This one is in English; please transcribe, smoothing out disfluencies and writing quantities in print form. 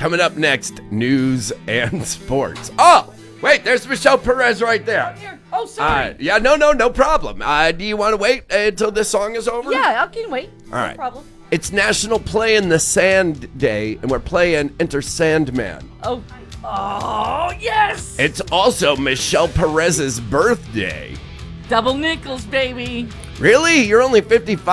Coming up next, news and sports. Oh, wait, there's Michelle Perez right there. Oh, sorry. Yeah, no problem. Do you want to wait until this song is over? Yeah, I can wait. All right. No problem. It's National Play in the Sand Day, and we're playing Enter Sandman. Oh, yes. It's also Michelle Perez's birthday. Double nickels, baby. Really? You're only 55?